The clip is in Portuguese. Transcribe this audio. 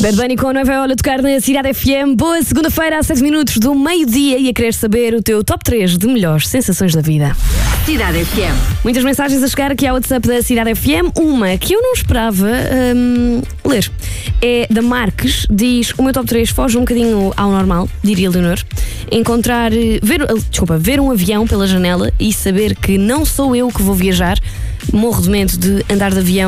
Bad Bunny com a Nova Olha tocar na Cidade FM. Boa segunda-feira, às 7 minutos do meio-dia, e a querer saber o teu top 3 de melhores sensações da vida. Cidade FM. Muitas mensagens a chegar aqui ao WhatsApp da Cidade FM. Uma que eu não esperava ler é da Marques. Diz: o meu top 3 foge um bocadinho ao normal, diria Leonor. Ver um avião pela janela e saber que não sou eu que vou viajar. Morro de medo de andar de avião